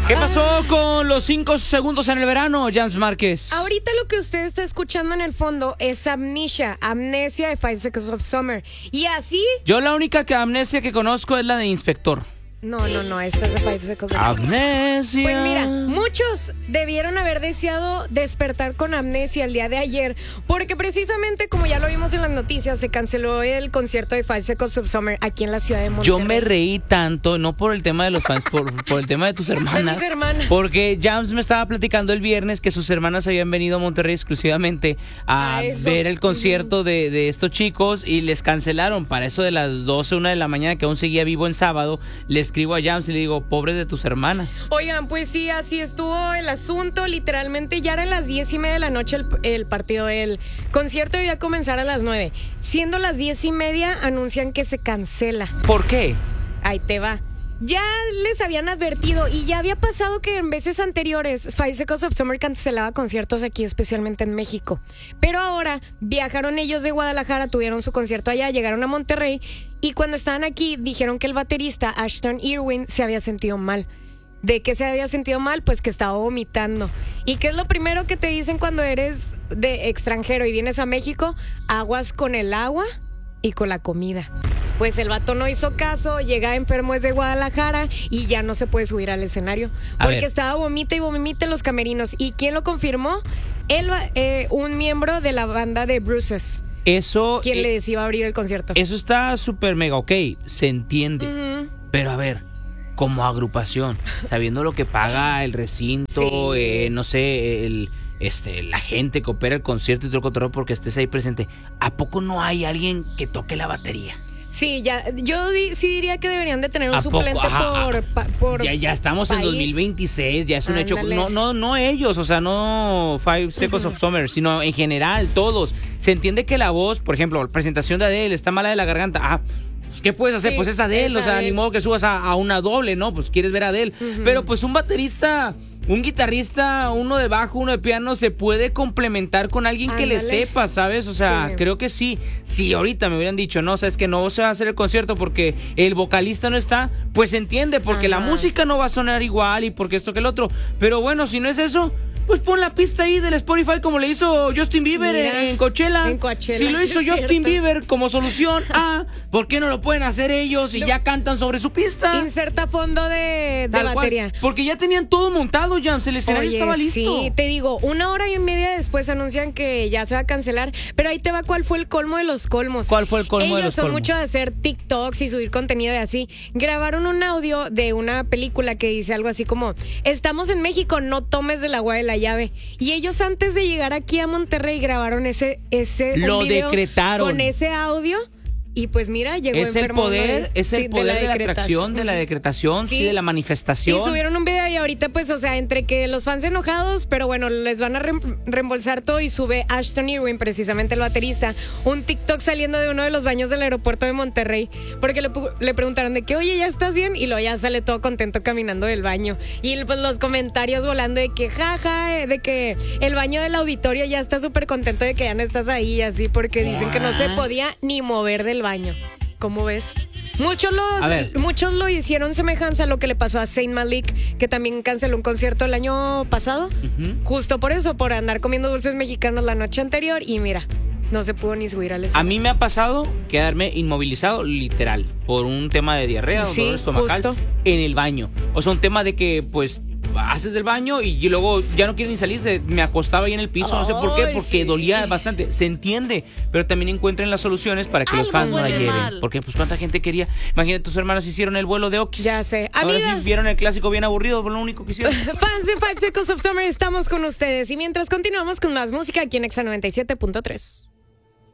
¿Qué pasó con los 5 segundos en el verano, Jans Márquez? Ahorita lo que usted está escuchando en el fondo es Amnesia de 5 Seconds of Summer. Y así... Yo la única amnesia que conozco es la de Inspector. No, esta es de 5 Seconds of Summer. Amnesia. Pues mira, muchos debieron haber deseado despertar con amnesia el día de ayer, porque precisamente, como ya lo vimos en las noticias, se canceló el concierto de 5 Seconds of Summer aquí en la ciudad de Monterrey. Yo me reí tanto, no por el tema de los fans, por el tema de tus hermanas. De mis hermanas. Porque Jams me estaba platicando el viernes que sus hermanas habían venido a Monterrey exclusivamente a ver el concierto de estos chicos y les cancelaron para eso de las 12, 1 de la mañana, que aún seguía vivo en sábado. Les escribo a Jams y le digo, pobre de tus hermanas. Oigan, pues sí, así estuvo el asunto. Literalmente ya eran las 10:30 de la noche el partido. El concierto iba a comenzar a las 9. Siendo las 10:30, anuncian que se cancela. ¿Por qué? Ahí te va. Ya les habían advertido y ya había pasado que en veces anteriores 5 Seconds of Summer cancelaba conciertos aquí, especialmente en México. Pero ahora viajaron ellos de Guadalajara, tuvieron su concierto allá, llegaron a Monterrey y cuando estaban aquí dijeron que el baterista Ashton Irwin se había sentido mal. ¿De qué se había sentido mal? Pues que estaba vomitando. ¿Y qué es lo primero que te dicen cuando eres de extranjero y vienes a México? Aguas con el agua y con la comida. Pues el vato no hizo caso, llega enfermo desde Guadalajara y ya no se puede subir al escenario. Porque estaba vomita y vomita en los camerinos. ¿Y quién lo confirmó? Un miembro de la banda de Bruces. Eso... ¿Quién les iba a abrir el concierto? Eso está súper mega ok, se entiende. Pero a ver, como agrupación, sabiendo lo que paga el recinto, no sé, la gente que opera el concierto y todo el control porque estés ahí presente, ¿a poco no hay alguien que toque la batería? Sí, yo sí diría que deberían de tener un suplente por ya estamos país. En 2026, ya es un hecho. No ellos, o sea, no 5 Seconds of Summer, sino en general, todos. Se entiende que la voz, por ejemplo, la presentación de Adele está mala de la garganta. Pues, ¿qué puedes hacer? Sí, pues es Adele, o sea, ni modo que subas a una doble, ¿no? Pues quieres ver a Adele. Pero pues un baterista, un guitarrista, uno de bajo, uno de piano, se puede complementar con alguien que le sepa, ¿sabes? O sea, creo que sí. Si ahorita me hubieran dicho, no, sabes que no se va a hacer el concierto porque el vocalista no está, pues se entiende, porque la música no va a sonar igual y porque esto que el otro. Pero bueno, si no es eso, pues pon la pista ahí del Spotify como le hizo Justin Bieber en Coachella. Si lo hizo Justin Bieber como solución ¿por qué no lo pueden hacer ellos y ya cantan sobre su pista? Inserta fondo de batería. Cual, porque ya tenían todo montado, Jams, el escenario estaba listo. Sí, te digo, 1 hora y media después anuncian que ya se va a cancelar, pero ahí te va cuál fue el colmo de los colmos. ¿Cuál fue el colmo de los colmos? Ellos son mucho de hacer TikToks y subir contenido y así. Grabaron un audio de una película que dice algo así como, estamos en México, no tomes del agua de la llave. Y ellos antes de llegar aquí a Monterrey grabaron lo decretaron con ese audio. Y pues mira, llegó enfermo. Es el poder de la atracción, de la decretación, de la manifestación. Y subieron un video y ahorita pues, o sea, entre que los fans enojados, pero bueno, les van a reembolsar todo y sube Ashton Irwin, precisamente el baterista, un TikTok saliendo de uno de los baños del aeropuerto de Monterrey, porque le preguntaron de que, oye, ¿ya estás bien? Y luego ya sale todo contento caminando del baño. Y pues los comentarios volando de que, de que el baño del auditorio ya está súper contento de que ya no estás ahí y así, porque dicen que no se podía ni mover del baño. ¿Cómo ves? Muchos lo hicieron semejanza a lo que le pasó a Zayn Malik, que también canceló un concierto el año pasado, justo por eso, por andar comiendo dulces mexicanos la noche anterior, y mira, no se pudo ni subir al escenario. A mí me ha pasado quedarme inmovilizado, literal, por un tema de diarrea o dolor estomacal en el baño. O sea, un tema de que, pues, haces del baño y luego ya no quiero ni salir, me acostaba ahí en el piso, no sé por qué, porque dolía bastante, se entiende, pero también encuentren las soluciones para que los fans no la lleven, porque pues cuánta gente quería. Imagínate, tus hermanas hicieron el vuelo de Oquis. Ya sé. Ahora sí vieron el clásico bien aburrido, por lo único que hicieron. Fans de 5 Seconds of Summer, estamos con ustedes y mientras continuamos con más música aquí en Exa 97.3.